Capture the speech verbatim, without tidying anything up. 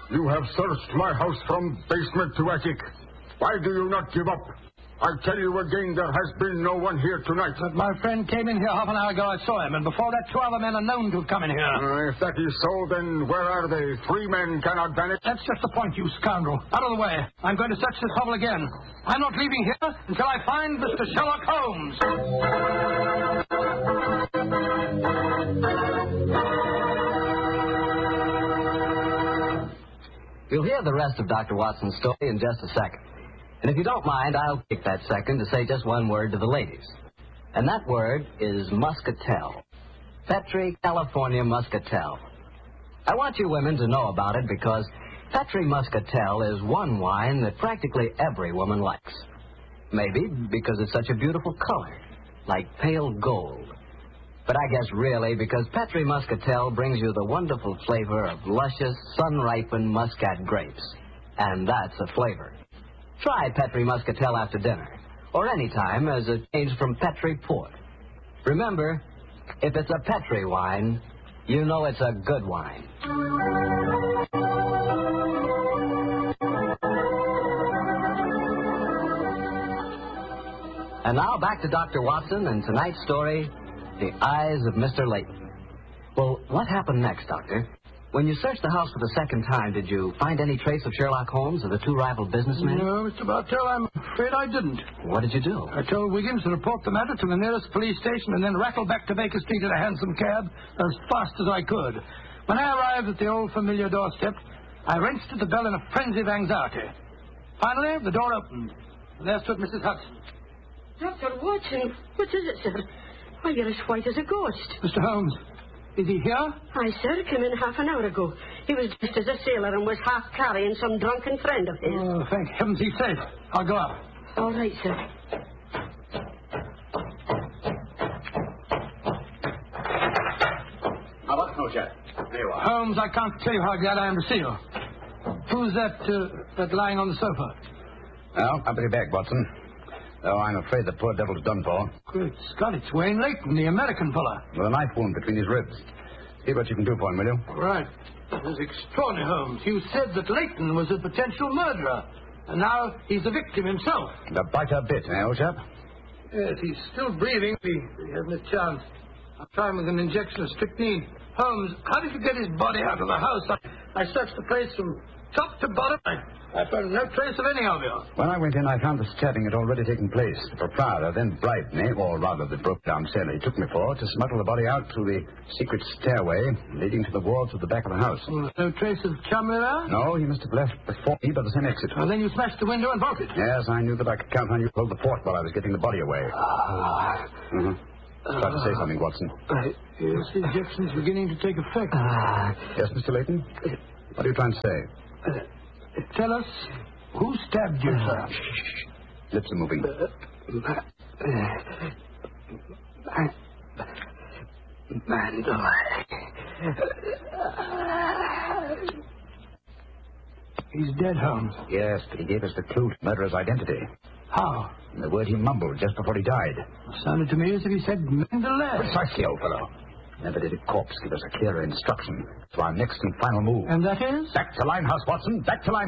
You have searched my house from basement to attic. Why do you not give up? I tell you again, there has been no one here tonight. But my friend came in here half an hour ago. I saw him, and before that, two other men are known to have come in here. Uh, if that is so, then where are they? Three men cannot vanish. That's just the point, you scoundrel. Out of the way. I'm going to search this hovel again. I'm not leaving here until I find Mister Sherlock Holmes. You'll hear the rest of Doctor Watson's story in just a second. And if you don't mind, I'll take that second to say just one word to the ladies. And that word is muscatel. Petri California Muscatel. I want you women to know about it because Petri Muscatel is one wine that practically every woman likes. Maybe because it's such a beautiful color, like pale gold. But I guess really because Petri Muscatel brings you the wonderful flavor of luscious, sun-ripened Muscat grapes. And that's a flavor. Try Petri Muscatel after dinner, or any time as a change from Petri Port. Remember, if it's a Petri wine, you know it's a good wine. And now back to Doctor Watson and tonight's story, The Eyes of Mister Layton. Well, what happened next, Doctor? When you searched the house for the second time, did you find any trace of Sherlock Holmes or the two rival businessmen? No, Mister Bartell, I'm afraid I didn't. What did you do? I told Wiggins to report the matter to the nearest police station and then rattle back to Baker Street in a hansom cab as fast as I could. When I arrived at the old familiar doorstep, I wrenched at the bell in a frenzy of anxiety. Finally, the door opened, and there stood Missus Hudson. Doctor Watson, what is it, sir? Why, you're as white as a ghost. Mister Holmes, is he here? Aye, sir, came in half an hour ago. He was dressed as a sailor and was half carrying some drunken friend of his. Oh, thank heavens he's safe. I'll go up. All right, sir. Now, what's no, Jack? There you are. Holmes, I can't tell you how glad I am to see you. Who's that, uh, that lying on the sofa? Well, I'll be back, Watson. Though I'm afraid the poor devil's done for. Good Scott, it's Wayne Layton, the American fella. With a knife wound between his ribs. See what you can do for him, will you? Right. It was extraordinary, Holmes. You said that Layton was a potential murderer, and now he's a victim himself. The biter bit, eh, old chap? Yes, he's still breathing. He, he hasn't a chance. I'll try him with an injection of strychnine. Holmes, how did you get his body out of the house? I, I searched the place from top to bottom. I, I found no trace of any of you. When I went in, I found the stabbing had already taken place. The proprietor, then Brightney, or rather the broke-down sailor he took me for, to smuggle the body out through the secret stairway leading to the wards at the back of the house. Well, no trace of Chumley there? No, he must have left before me by the same exit. Well, then you smashed the window and bolted. Yes, I knew that I could count on you to hold the fort while I was getting the body away. Ah. Mm-hmm. Try to say something, Watson. Right. Yes, the injection's beginning to take effect. Ah. Yes, Mister Layton? What are you trying to say? Uh, tell us, who stabbed you, sir? Shh. Lips are moving. Mandalay. He's dead, Holmes. Yes, but he gave us the clue to the murderer's identity. How? And the word he mumbled just before he died. It sounded to me as if he said Mandalay. Precisely, old fellow. Never did a corpse give us a clearer instruction to our next and final move. And that is? Back to Limehouse, Watson. Back to Limehouse.